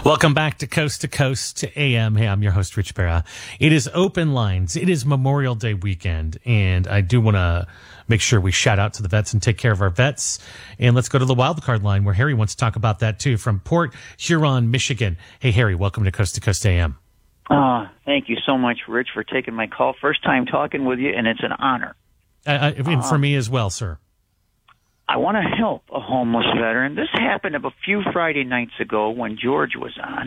Welcome back to Coast AM. Hey, I'm your host, Rich Barra. It is open lines. It is Memorial Day weekend, and I do want to make sure we shout out to the vets and take care of our vets. And let's go to the wildcard line where Harry wants to talk about that too, from Port Huron, Michigan. Hey, Harry, welcome to Coast AM. Thank you so much, Rich, for taking my call. First time talking with you, and it's an honor. And for me as well, sir. I want to help a homeless veteran. This happened a few Friday nights ago when George was on.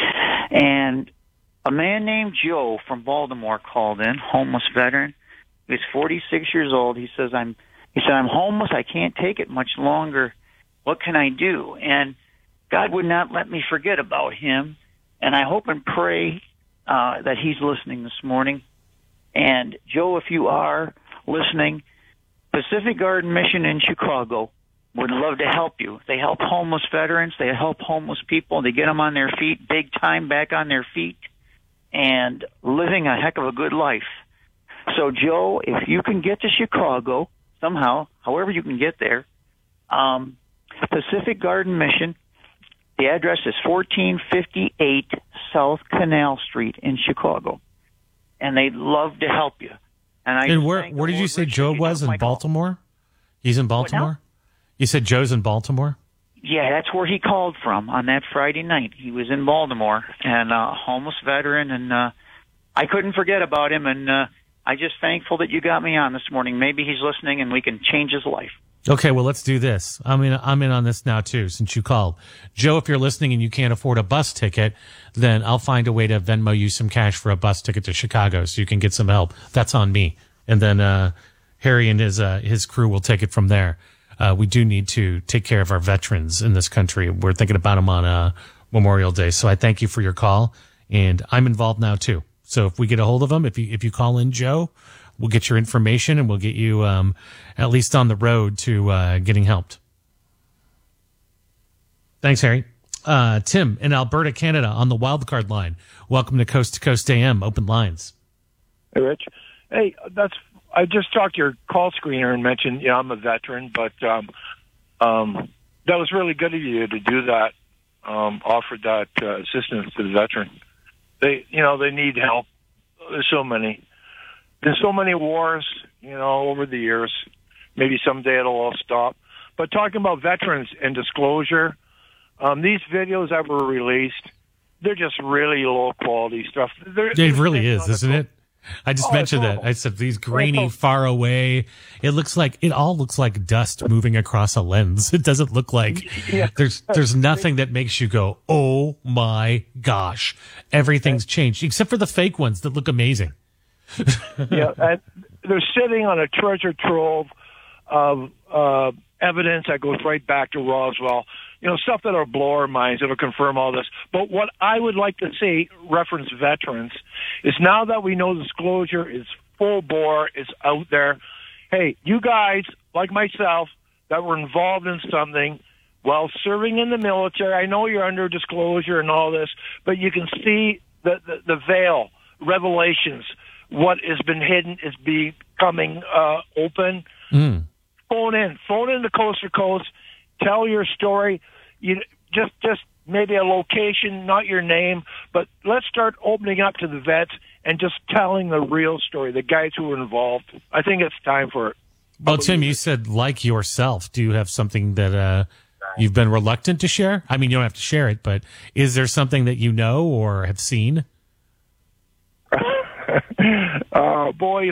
And a man named Joe from Baltimore called in, homeless veteran. He's 46 years old. He said, I'm homeless. I can't take it much longer. What can I do? And God would not let me forget about him. And I hope and pray that he's listening this morning. And Joe, if you are listening, Pacific Garden Mission in Chicago would love to help you. They help homeless veterans. They help homeless people. They get them on their feet, big time back on their feet, and living a heck of a good life. So, Joe, if you can get to Chicago somehow, however you can get there, Pacific Garden Mission, the address is 1458 South Canal Street in Chicago, and they'd love to help you. And where did you say Joe was in Baltimore? He's in Baltimore? You said Joe's in Baltimore? Yeah, that's where he called from on that Friday night. He was in Baltimore, and a homeless veteran, and I couldn't forget about him, and I'm just thankful that you got me on this morning. Maybe he's listening, and we can change his life. Okay, well, let's do this. I'm in on this now, too, since you called. Joe, if you're listening and you can't afford a bus ticket, then I'll find a way to Venmo you some cash for a bus ticket to Chicago so you can get some help. That's on me. And then Harry and his crew will take it from there. We do need to take care of our veterans in this country. We're thinking about them on Memorial Day. So I thank you for your call, and I'm involved now, too. So if we get a hold of them, if you call in, Joe, we'll get your information, and we'll get you at least on the road to getting helped. Thanks, Harry. Tim in Alberta, Canada, on the wildcard line. Welcome to Coast AM, open lines. Hey, Rich. Hey, I just talked to your call screener and mentioned, I'm a veteran, but that was really good of you to do that, offered that assistance to the veteran. They need help. There's so many wars, over the years. Maybe someday it'll all stop. But talking about veterans and disclosure, these videos that were released, they're just really low quality stuff. It really is, isn't it? I just mentioned that. I said these grainy, far away. It all looks like dust moving across a lens. It doesn't look like there's nothing that makes you go, oh my gosh, everything's changed, except for the fake ones that look amazing. Yeah, and they're sitting on a treasure trove of evidence that goes right back to Roswell. Stuff that'll blow our minds, that'll confirm all this. But what I would like to see, reference veterans, is now that we know disclosure is full bore, is out there, hey, you guys, like myself, that were involved in something while serving in the military, I know you're under disclosure and all this, but you can see the veil, revelations, what has been hidden is becoming open. Phone in to Coast to Coast. Tell your story. Just maybe a location, not your name, but let's start opening up to the vets and just telling the real story, the guys who were involved. I think it's time for it. Well, Tim, you said like yourself. Do you have something that you've been reluctant to share? I mean, you don't have to share it, but is there something that you know or have seen? Boy.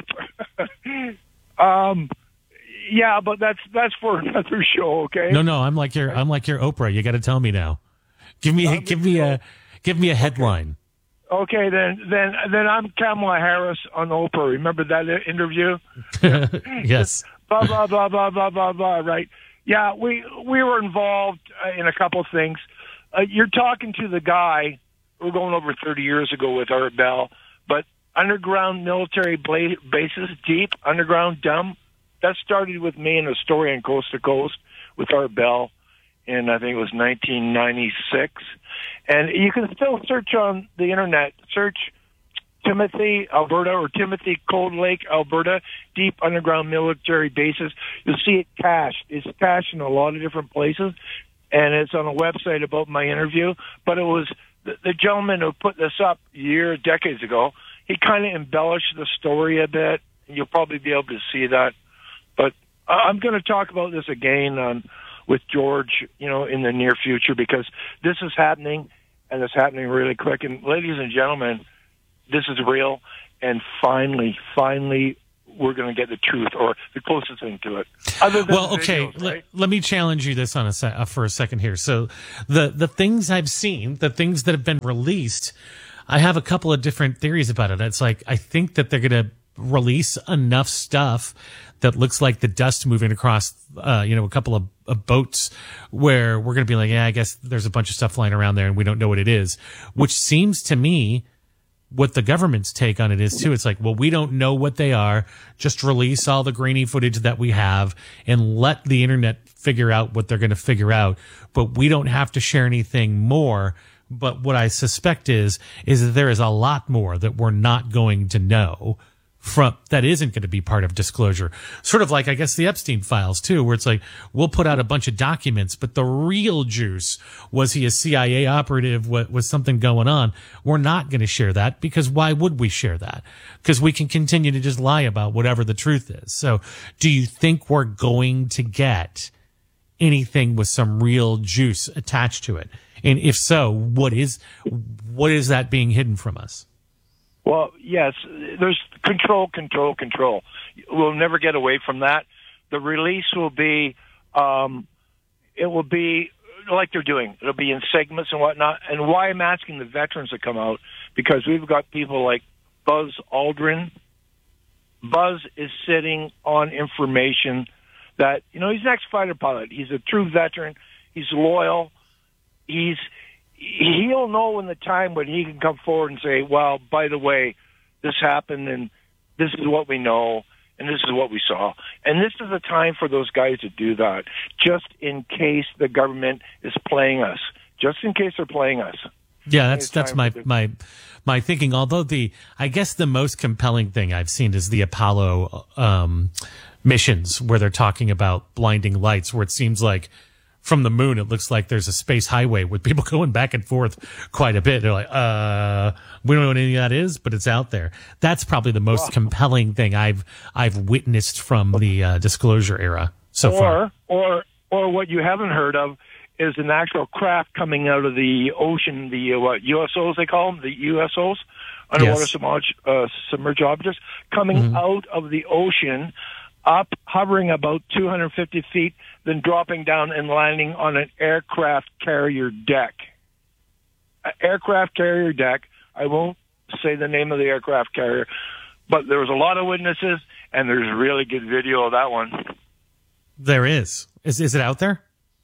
Yeah, but that's for another show, okay? No, I'm like your Oprah. You got to tell me now. Give me a headline. Okay, then I'm Kamala Harris on Oprah. Remember that interview? Yes. Blah blah blah blah blah blah blah. Right? Yeah, we were involved in a couple of things. You're talking to the guy. We're going over 30 years ago with Art Bell, but underground military bases, deep underground, dumb. That started with me in a story on Coast to Coast with Art Bell in, I think it was 1996. And you can still search on the internet, search Timothy, Alberta, or Timothy Cold Lake, Alberta, deep underground military bases. You'll see it cached. It's cached in a lot of different places, and it's on a website about my interview. But it was the gentleman who put this up decades ago, he kind of embellished the story a bit. You'll probably be able to see that. But I'm going to talk about this again with George, in the near future, because this is happening, and it's happening really quick. And ladies and gentlemen, this is real, and finally, we're going to get the truth, or the closest thing to it. Other than videos, right? Let me challenge you this for a second here. So the things I've seen, the things that have been released, I have a couple of different theories about it. It's like, I think that they're going to release enough stuff that looks like the dust moving across, a couple of boats, where we're going to be like, yeah, I guess there's a bunch of stuff flying around there and we don't know what it is, which seems to me what the government's take on it is too. It's like, well, we don't know what they are. Just release all the grainy footage that we have and let the internet figure out what they're going to figure out. But we don't have to share anything more. But what I suspect is that there is a lot more that we're not going to know that isn't going to be part of disclosure. Sort of like, I guess, the Epstein files too, where it's like, we'll put out a bunch of documents, but the real juice, was he a CIA operative? What was something going on? We're not going to share that, because why would we share that? Because we can continue to just lie about whatever the truth is. So do you think we're going to get anything with some real juice attached to it? And if so, what is that being hidden from us? Well, yes, there's control. We'll never get away from that. The release will be, it will be like they're doing. It'll be in segments and whatnot. And why I'm asking the veterans to come out, because we've got people like Buzz Aldrin. Buzz is sitting on information that, he's an ex-fighter pilot. He's a true veteran. He's loyal. He'll know when the time when he can come forward and say, well, by the way, this happened, and this is what we know, and this is what we saw. And this is a time for those guys to do that, just in case the government is playing us, just in case they're playing us. Yeah, that's my thinking. Although I guess the most compelling thing I've seen is the Apollo missions, where they're talking about blinding lights, where it seems like from the moon, it looks like there's a space highway with people going back and forth quite a bit. They're like, we don't know what any of that is, but it's out there. That's probably the most compelling thing I've witnessed from the disclosure era so far. Or what you haven't heard of is an actual craft coming out of the ocean, the USOs they call them, the USOs, underwater submerged objects, coming out of the ocean, up, hovering about 250 feet, then dropping down and landing on an aircraft carrier deck. An aircraft carrier deck. I won't say the name of the aircraft carrier, but there was a lot of witnesses, and there's really good video of that one. There is. Is it out there?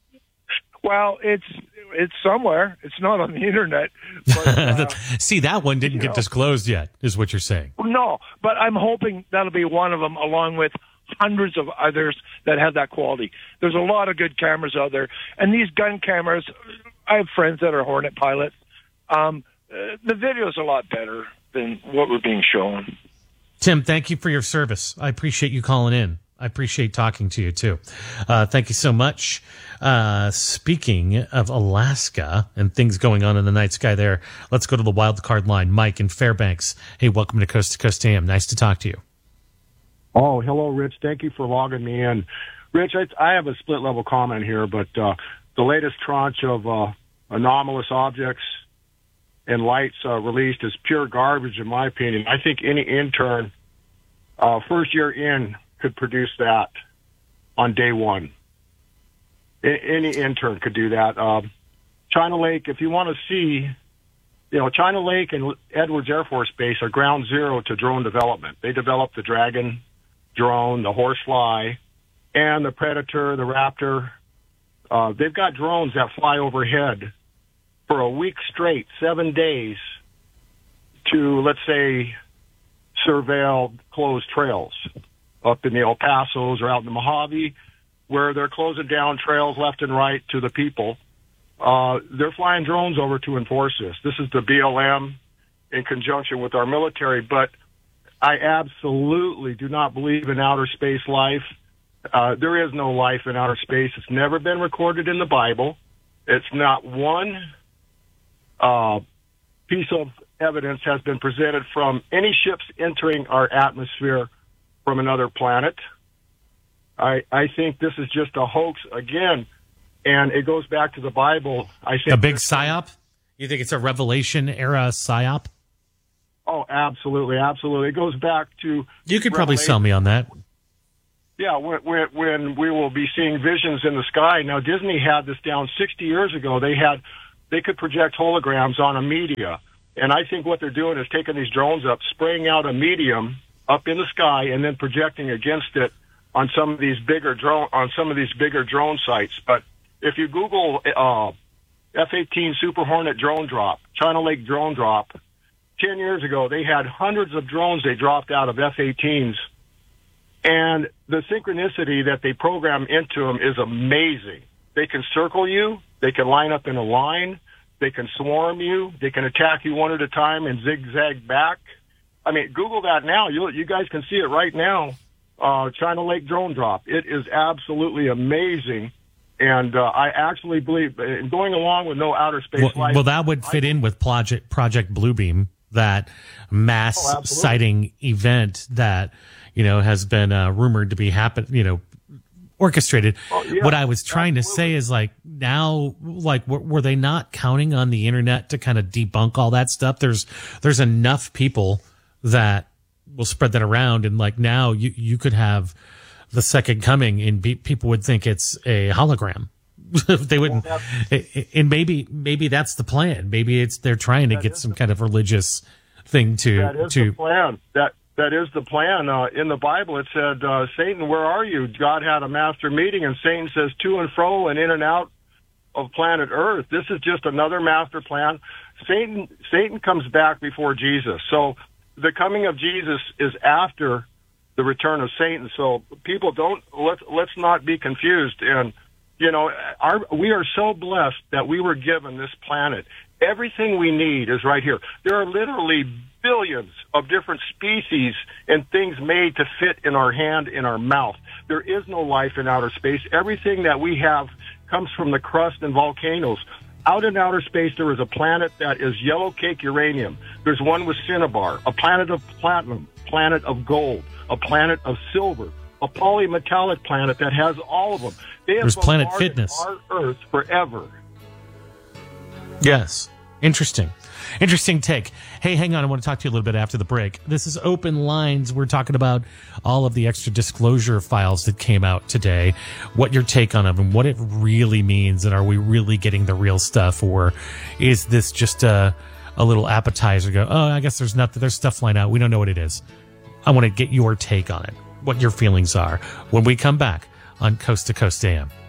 Well, it's somewhere. It's not on the internet. But, see, that one didn't get disclosed yet, is what you're saying. No, but I'm hoping that'll be one of them, along with hundreds of others that have that quality. There's a lot of good cameras out there. And these gun cameras, I have friends that are Hornet pilots. The video's a lot better than what we're being shown. Tim, thank you for your service. I appreciate you calling in. I appreciate talking to you, too. Thank you so much. Speaking of Alaska and things going on in the night sky there, let's go to the wild card line. Mike in Fairbanks. Hey, welcome to Coast AM. Nice to talk to you. Oh, hello, Rich. Thank you for logging me in. Rich, I have a split-level comment here, but the latest tranche of anomalous objects and lights released is pure garbage, in my opinion. I think any intern, first year in, could produce that on day one. Any intern could do that. China Lake, if you want to see, China Lake and Edwards Air Force Base are ground zero to drone development. They developed the Dragon drone, the Horsefly, and the Predator, the Raptor. They've got drones that fly overhead for a week straight, 7 days, to, let's say, surveil closed trails up in the El Pasos or out in the Mojave, where they're closing down trails left and right to the people. They're flying drones over to enforce this. This is the BLM in conjunction with our military, but I absolutely do not believe in outer space life. There is no life in outer space. It's never been recorded in the Bible. It's not one piece of evidence has been presented from any ships entering our atmosphere from another planet. I think this is just a hoax again, and it goes back to the Bible. I think a big psyop. You think it's a Revelation era psyop? Oh, absolutely, absolutely. It goes back to. You could probably sell me on that. Yeah, when we will be seeing visions in the sky. Now, Disney had this down 60 years ago. They could project holograms on a media, and I think what they're doing is taking these drones up, spraying out a medium up in the sky, and then projecting against it on some of these bigger drone sites. But if you Google F-18 Super Hornet drone drop, China Lake drone drop, 10 years ago they had hundreds of drones they dropped out of F-18s. And the synchronicity that they program into them is amazing. They can circle you. They can line up in a line. They can swarm you. They can attack you one at a time and zigzag back. I mean, Google that now. You guys can see it right now. China Lake drone drop. It is absolutely amazing. And I actually believe, going along with no outer space life. Well, that would fit in with Project Bluebeam, that mass sighting event that, has been rumored to be orchestrated. Oh, yeah, what I was trying to say is now, were they not counting on the internet to kind of debunk all that stuff? There's enough people that will spread that around, and now you could have the second coming and people would think it's a hologram. They wouldn't, and maybe that's the plan. Maybe they're trying to get some kind of religious thing to. That is the plan. That is the plan. In the Bible, it said, Satan, where are you? God had a master meeting, and Satan says to and fro and in and out of planet Earth. This is just another master plan. Satan comes back before Jesus. So the coming of Jesus is after the return of Satan. So people let's not be confused. And, we are so blessed that we were given this planet. Everything we need is right here. There are literally billions of different species and things made to fit in our hand, in our mouth. There is no life in outer space. Everything that we have comes from the crust and volcanoes. Out in outer space, there is a planet that is yellow cake uranium. There's one with cinnabar, a planet of platinum, planet of gold, a planet of silver, a polymetallic planet that has all of them. There's Planet Fitness. Our Earth forever. Yes. Interesting take. Hey, hang on. I want to talk to you a little bit after the break. This is Open Lines. We're talking about all of the extra disclosure files that came out today, what your take on them and what it really means. And are we really getting the real stuff, or is this just a little appetizer? Go, oh, I guess there's stuff flying out. We don't know what it is. I want to get your take on it, what your feelings are when we come back on Coast to Coast AM.